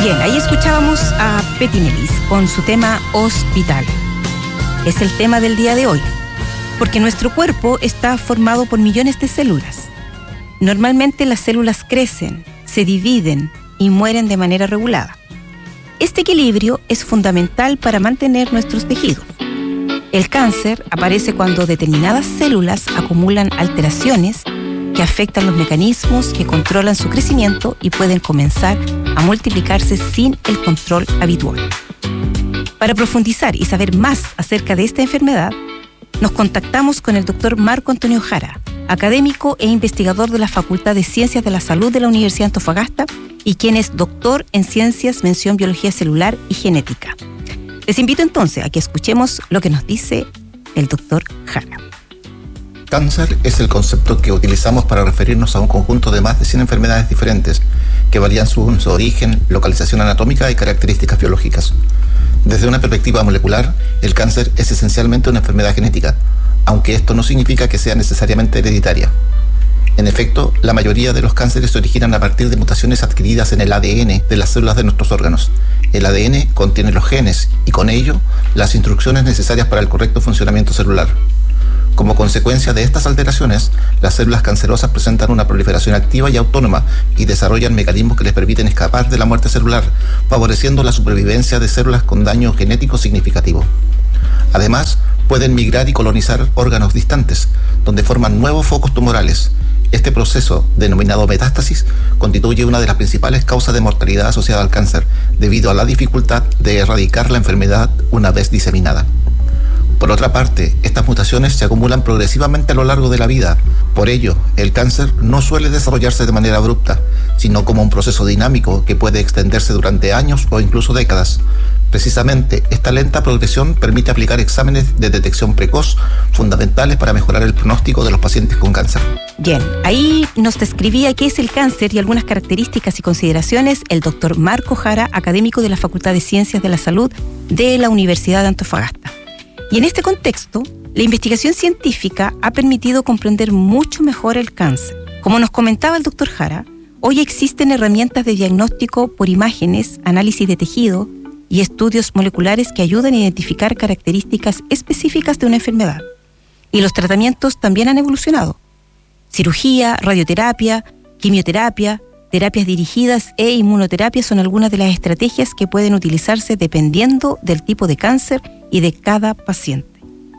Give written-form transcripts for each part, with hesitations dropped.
Bien, ahí escuchábamos a Pettinellis con su tema Hospital. Es el tema del día de hoy, porque nuestro cuerpo está formado por millones de células. Normalmente las células crecen, se dividen y mueren de manera regulada. Este equilibrio es fundamental para mantener nuestros tejidos. El cáncer aparece cuando determinadas células acumulan alteraciones que afectan los mecanismos que controlan su crecimiento y pueden comenzar a multiplicarse sin el control habitual. Para profundizar y saber más acerca de esta enfermedad, nos contactamos con el doctor Marco Antonio Jara, académico e investigador de la Facultad de Ciencias de la Salud de la Universidad de Antofagasta y quien es doctor en Ciencias, mención Biología Celular y Genética. Les invito entonces a que escuchemos lo que nos dice el doctor Jara. Cáncer es el concepto que utilizamos para referirnos a un conjunto de más de 100 enfermedades diferentes que varían su origen, localización anatómica y características biológicas. Desde una perspectiva molecular, el cáncer es esencialmente una enfermedad genética, aunque esto no significa que sea necesariamente hereditaria. En efecto, la mayoría de los cánceres se originan a partir de mutaciones adquiridas en el ADN de las células de nuestros órganos. El ADN contiene los genes y con ello las instrucciones necesarias para el correcto funcionamiento celular. Como consecuencia de estas alteraciones, las células cancerosas presentan una proliferación activa y autónoma y desarrollan mecanismos que les permiten escapar de la muerte celular, favoreciendo la supervivencia de células con daño genético significativo. Además, pueden migrar y colonizar órganos distantes, donde forman nuevos focos tumorales. Este proceso, denominado metástasis, constituye una de las principales causas de mortalidad asociada al cáncer, debido a la dificultad de erradicar la enfermedad una vez diseminada. Por otra parte, estas mutaciones se acumulan progresivamente a lo largo de la vida. Por ello, el cáncer no suele desarrollarse de manera abrupta, sino como un proceso dinámico que puede extenderse durante años o incluso décadas. Precisamente, esta lenta progresión permite aplicar exámenes de detección precoz, fundamentales para mejorar el pronóstico de los pacientes con cáncer. Bien, ahí nos describía qué es el cáncer y algunas características y consideraciones el doctor Marco Jara, académico de la Facultad de Ciencias de la Salud de la Universidad de Antofagasta. Y en este contexto, la investigación científica ha permitido comprender mucho mejor el cáncer. Como nos comentaba el doctor Jara, hoy existen herramientas de diagnóstico por imágenes, análisis de tejido y estudios moleculares que ayudan a identificar características específicas de una enfermedad. Y los tratamientos también han evolucionado. Cirugía, radioterapia, quimioterapia, terapias dirigidas e inmunoterapia son algunas de las estrategias que pueden utilizarse dependiendo del tipo de cáncer y de cada paciente.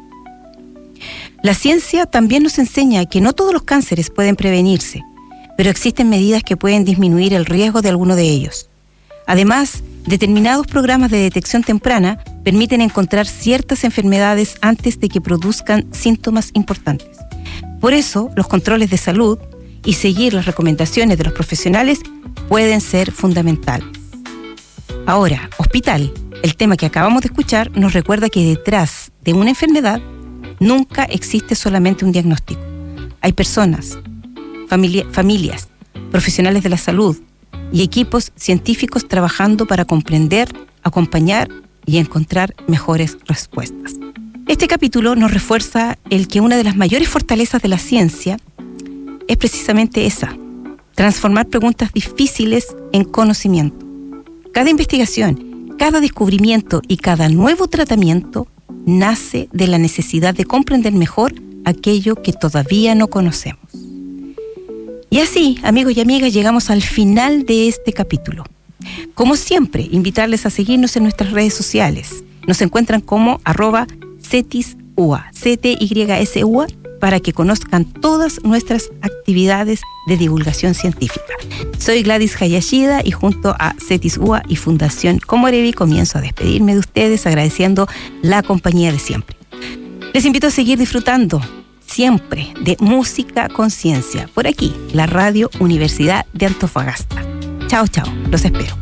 La ciencia también nos enseña que no todos los cánceres pueden prevenirse, pero existen medidas que pueden disminuir el riesgo de alguno de ellos. Además, determinados programas de detección temprana permiten encontrar ciertas enfermedades antes de que produzcan síntomas importantes. Por eso, los controles de salud y seguir las recomendaciones de los profesionales pueden ser fundamentales. Ahora, hospital, el tema que acabamos de escuchar, nos recuerda que detrás de una enfermedad nunca existe solamente un diagnóstico. Hay personas, familias, profesionales de la salud y equipos científicos trabajando para comprender, acompañar y encontrar mejores respuestas. Este capítulo nos refuerza el que una de las mayores fortalezas de la ciencia es precisamente esa: transformar preguntas difíciles en conocimiento. Cada investigación, cada descubrimiento y cada nuevo tratamiento nace de la necesidad de comprender mejor aquello que todavía no conocemos. Y así, amigos y amigas, llegamos al final de este capítulo. Como siempre, invitarles a seguirnos en nuestras redes sociales. Nos encuentran como @CETISUA, CTYSUA, para que conozcan todas nuestras actividades de divulgación científica. Soy Gladys Hayashida y junto a CETISUA y Fundación Comorevi comienzo a despedirme de ustedes agradeciendo la compañía de siempre. Les invito a seguir disfrutando siempre de música con ciencia por aquí, la Radio Universidad de Antofagasta. Chao, chao, los espero.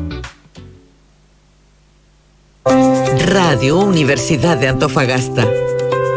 Radio Universidad de Antofagasta.